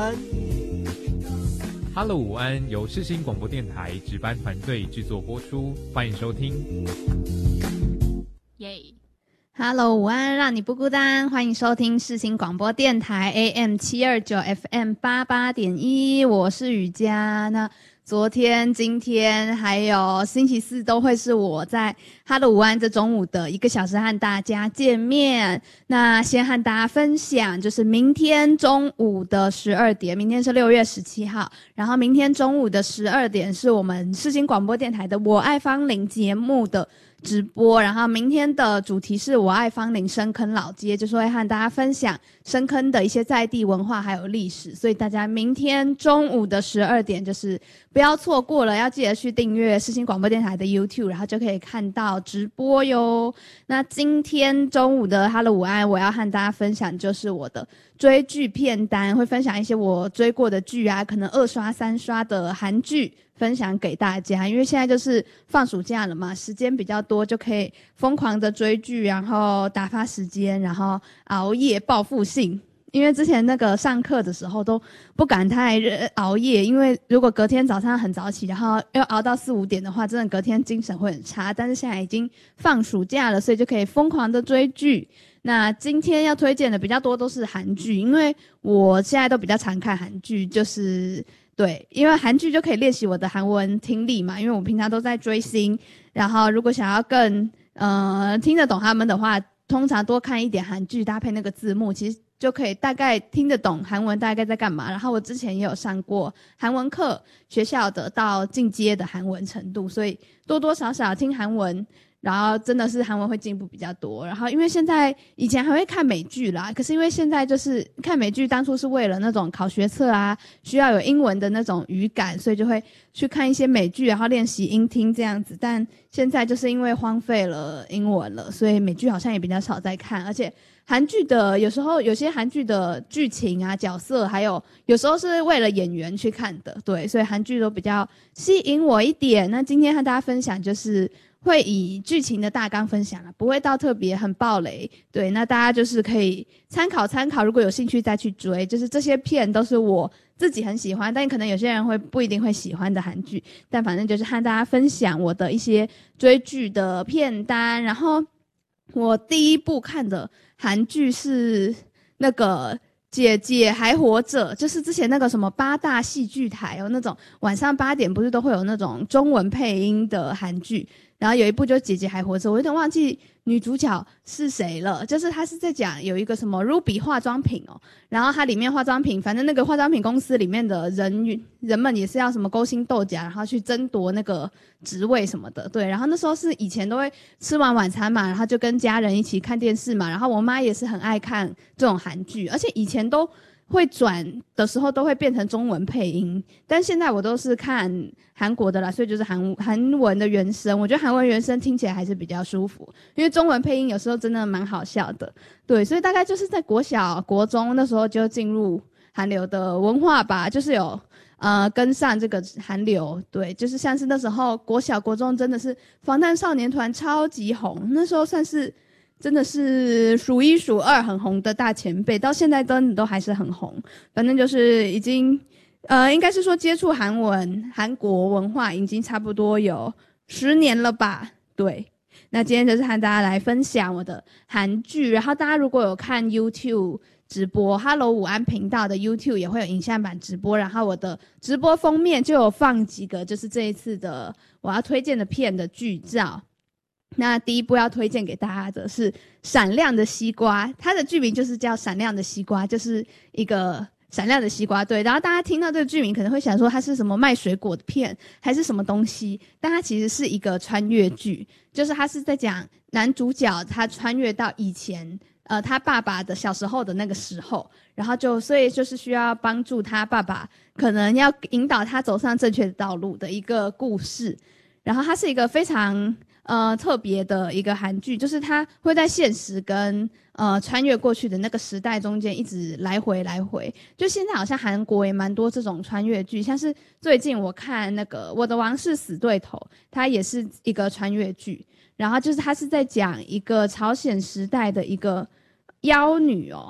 安。 Hello 午安，由世新广播电台值班团队制作播出，欢迎收听。 耶 Hello 午安，让你不孤单，欢迎收听世新广播电台 AM729 FM88.1，我是雨佳。那昨天、今天还有星期四都会是我在Hello午安这中午的1个小时和大家见面。那先和大家分享，就是明天中午的12点，明天是6月17号，然后明天中午的12点是我们世新广播电台的我爱芳邻节目的直播，然后明天的主题是我爱芳邻深坑老街，就是会和大家分享深坑的一些在地文化还有历史，所以大家明天中午的12点就是不要错过了，要记得去订阅世新广播电台的 YouTube， 然后就可以看到直播哟。那今天中午的 Hello 午安，我要和大家分享就是我的追剧片单，会分享一些我追过的剧啊，可能2刷3刷的韩剧分享给大家，因为现在就是放暑假了嘛，时间比较多，就可以疯狂的追剧，然后打发时间，然后熬夜报复性。因为之前那个上课的时候都不敢太熬夜，因为如果隔天早上很早起，然后要熬到4、5点的话，真的隔天精神会很差。但是现在已经放暑假了，所以就可以疯狂的追剧。那今天要推荐的比较多都是韩剧，因为我现在都比较常看韩剧，就是对，因为韩剧就可以练习我的韩文听力嘛，因为我平常都在追星，然后如果想要更听得懂他们的话，通常多看一点韩剧搭配那个字幕，其实就可以大概听得懂韩文大概在干嘛。然后我之前也有上过韩文课，学校的到进阶的韩文程度，所以多多少少听韩文，然后真的是韩文会进步比较多。然后因为现在以前还会看美剧啦，可是因为现在就是看美剧当初是为了那种考学测啊，需要有英文的那种语感，所以就会去看一些美剧，然后练习英听这样子。但现在就是因为荒废了英文了，所以美剧好像也比较少在看，而且韩剧的有时候有些韩剧的剧情啊、角色，还有时候是为了演员去看的，对，所以韩剧都比较吸引我一点。那今天和大家分享就是会以剧情的大纲分享啦，不会到特别很爆雷，对，那大家就是可以参考参考，如果有兴趣再去追。就是这些片都是我自己很喜欢，但可能有些人不一定会喜欢的韩剧，但反正就是和大家分享我的一些追剧的片单。然后我第一部看的韩剧是那个姐姐还活着，就是之前那个什么8大戏剧台那种晚上8点不是都会有那种中文配音的韩剧，然后有一部就姐姐还活着，我有点忘记女主角是谁了，就是她是在讲有一个什么 Ruby 化妆品然后它里面化妆品，反正那个化妆品公司里面的人们也是要什么勾心斗角，然后去争夺那个职位什么的，对。然后那时候是以前都会吃完晚餐嘛，然后就跟家人一起看电视嘛，然后我妈也是很爱看这种韩剧，而且以前都会转的时候都会变成中文配音，但现在我都是看韩国的啦，所以就是韩文的原声，我觉得韩文原声听起来还是比较舒服，因为中文配音有时候真的蛮好笑的，对，所以大概就是在国小、国中那时候就进入韩流的文化吧，就是有跟上这个韩流，对，就是像是那时候国小、国中真的是防弹少年团超级红，那时候算是真的是数1数2很红的大前辈，到现在真的都还是很红。反正就是已经应该是说接触韩国文化已经差不多有10年了吧，对。那今天就是和大家来分享我的韩剧，然后大家如果有看 YouTube 直播 Hello 午安频道的 YouTube 也会有影像版直播，然后我的直播封面就有放几个就是这一次的我要推荐的片的剧照。那第一部要推荐给大家的是闪亮的西瓜，它的剧名就是叫闪亮的西瓜，就是一个闪亮的西瓜，对。然后大家听到这个剧名可能会想说它是什么卖水果的片还是什么东西，但它其实是一个穿越剧，就是它是在讲男主角他穿越到以前他爸爸的小时候的那个时候，然后所以就是需要帮助他爸爸，可能要引导他走上正确的道路的一个故事。然后它是一个非常特别的一个韩剧，就是它会在现实跟穿越过去的那个时代中间一直来回。就现在好像韩国也蛮多这种穿越剧，像是最近我看那个《我的王室死对头》，它也是一个穿越剧，然后就是它是在讲一个朝鲜时代的一个妖女